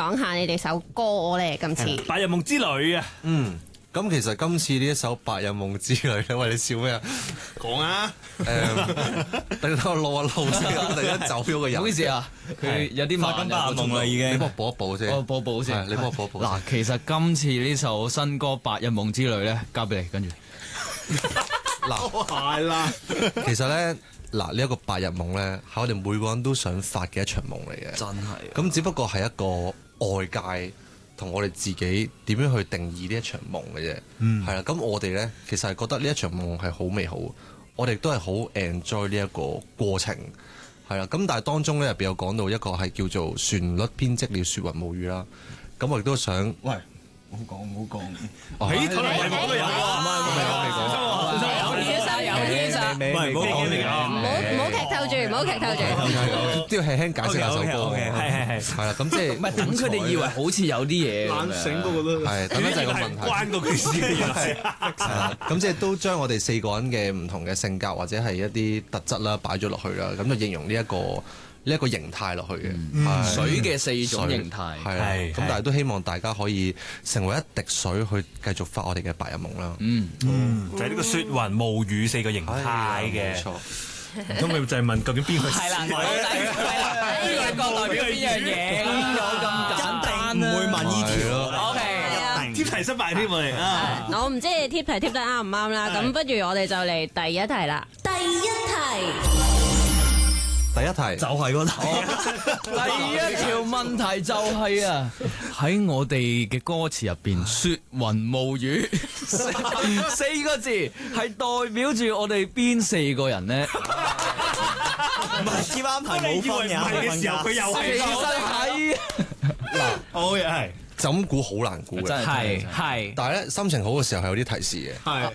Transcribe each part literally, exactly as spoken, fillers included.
講下你哋首歌咧？今次《 白日夢之旅》啊， 嗯。咁其實今次呢一首《白日夢之旅》咧，喂你笑咩啊？ 講啊！ 誒，等等我撈一撈先，突然間走咗個人。 唔好意思啊，佢有啲慢白日夢啦已經。 你幫我播一播先。 我播播先。 你幫我播一播。 嗱，其實今次呢首新歌《白日夢之旅》咧，交俾你跟住。 嗱， 係啦。 其實咧，嗱呢一個白日夢咧，係我哋每個人都想發嘅一場夢嚟嘅。 真係。 咁只不過係一個外界同我哋自己點樣去定義呢一場夢嘅啫。嗯。係啦，咁我哋咧其實係覺得呢一場夢係好美好，我哋都係好 enjoy 呢一個過程。係啦，咁但係當中咧入邊有講到一個係叫做旋律編織了説雲霧雨啦。咁我亦都想， 喂，唔好講唔好講。 喺討論題目都有啊， 唔係我未講未講。 有天生有天生， 唔係唔好講嚟唔好唔好劇透住，唔好劇透住。 都要輕輕解釋下首歌。 係係係。 係啦，咁即係唔係等佢哋以為好似有啲嘢咁樣。 醒嗰個都係等緊就係個問題。 關個佢事嘅原來係啦，咁即係都將我哋四個人嘅唔同嘅性格或者係一啲特質啦擺咗落去啦，咁就形容呢一個呢一個形態落去嘅。 水嘅四種形態。 係咁，但係都希望大家可以成為一滴水去繼續發我哋嘅白日夢啦。 嗯嗯，就係呢個説雲霧雨四個形態嘅。 冇錯。 咁你就係問究竟邊個？ 係啦，到底係啦，呢個代表邊樣嘢？有咁簡單唔會問呢條。 O K， 貼題失敗添我哋啊！ 我唔知你貼題貼得啱唔啱啦，咁不如我哋就嚟第一題啦。第一題， 第一題就係嗰題。 第一條問題就係啊，喺我哋嘅歌詞入邊，説雲霧雨四四個字係代表住我哋邊四個人呢？ 唔係貼啱題冇分嘅， 嘅時候佢又其實係嗱， 好嘢係。 就咁估好難估嘅。 係係但係咧心情好嘅時候係有啲提示嘅。 係。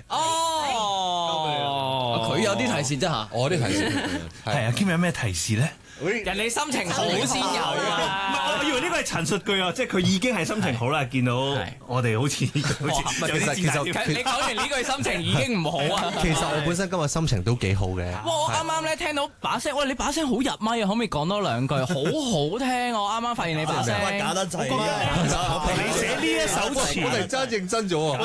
哦，佢有啲提示啫嚇， 我啲提示係啊，Kim 有咩提示咧？ 人哋心情好先有啊！ 唔係，我以為呢個係陳述句啊，即係佢已經係心情好啦，見到我哋好似好似有啲其實其實你講完呢句心情已經唔好啊！ 其實我本身今日心情都幾好嘅。 哇！我啱啱咧聽到把聲，喂，你把聲好入咪啊，可唔可以講多兩句？好好聽，我啱啱發現你把聲。 喂，假得滯。 你寫呢一首詞， 我突然間認真咗喎。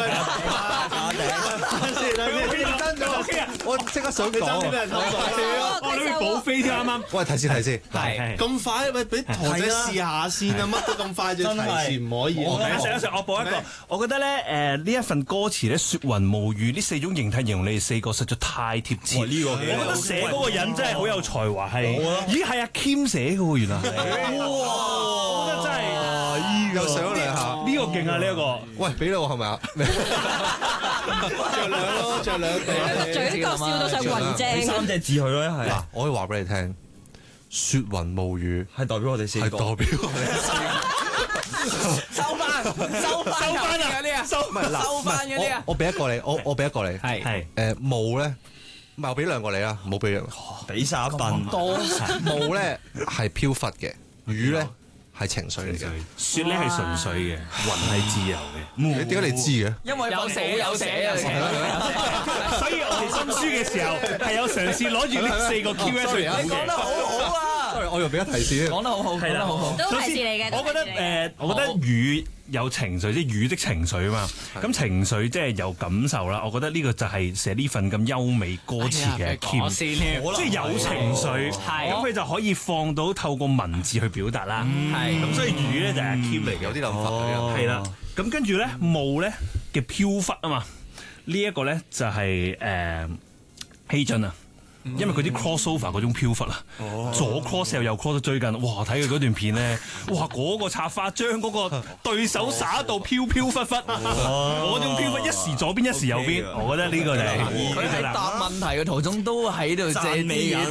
認真咗，我即刻想講。 我諗住補飛添啱啱。 喂，提示提示。 係咁快咪俾陀仔試下先啊！乜都咁快就提示唔可以。 我等一陣，我播一個。我覺得咧，誒呢一份歌詞咧，説雲霧雨呢四種形態形容你哋四個實在太貼切。 呢個我覺得寫嗰個人真係好有才華，係咦係阿 Kim 寫嘅喎，原來係。哇！我覺得真係又上咗兩下， 呢個勁啊！呢一個。 喂，俾你我係咪啊？ 着兩咯，着兩個。 嘴角笑到上雲正。 三隻字佢咯，係。 嗱，我可以話俾你聽。説雲霧雨係代表我哋四個， 係代表我哋收翻，收翻，收翻嗰啲啊，收唔係嗱， 收翻嗰啲啊， 我俾一個你，我我俾一個你， 係係誒霧咧，唔係我俾兩個你啦，唔好俾兩個。 俾晒一笨。 多霧咧係飄忽嘅，雨咧係情緒嚟嘅。 雪咧係純粹嘅，雲係自由嘅。 你點解你知嘅？ 因為有寫有寫有寫， 所以我哋新書嘅時候係有嘗試攞住呢四個 keyword 出嚟。 你講得好好啊！ 我又俾一提示。 講得好好，講得好好。 都提示嚟嘅。 我覺得誒，我覺得雨有情緒，即係雨的情緒啊嘛。咁情緒即係有感受啦。我覺得呢個就係寫呢份咁優美歌詞嘅 Kim， 先添， 即係有情緒，咁佢就可以放到透過文字去表達啦。 係咁，所以雨咧就係阿 Kim 嚟嘅， 有啲諗法嘅。 係啦。咁跟住咧霧咧嘅飄忽啊嘛，呢一個咧就係誒希俊啊。因為佢啲 crossover 嗰種飄忽啊，左 cross 又右 cross 到最近，哇！睇佢嗰段片咧，哇！嗰個插花將嗰個對手灑到飄飄忽忽，嗰種飄忽一時左邊一時右邊，我覺得呢個就係佢喺答問題嘅途中都喺度借美緊。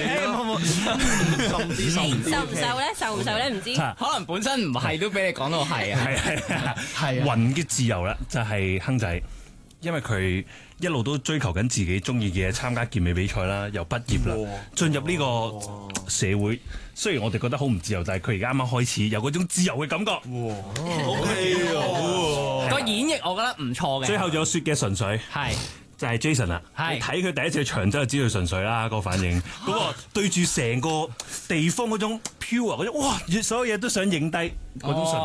受唔受咧？受唔受咧？唔知。 可能本身唔係都俾你講到係啊， 係係係啊。 雲嘅自由啦，就係亨仔，因為佢一路都追求緊自己中意嘅嘢，參加健美比賽啦，又畢業啦，進入呢個社會。雖然我哋覺得好唔自由，但係佢而家啱啱開始有嗰種自由嘅感覺。 O K 個演繹我覺得唔錯嘅。 最後仲有雪嘅純粹， 係就係 Jason 啦。 係你睇佢第一次去長洲就知道純粹啦，個反應。嗰個對住成個地方嗰種 pure 嗰種，哇！所有嘢都想影低嗰種純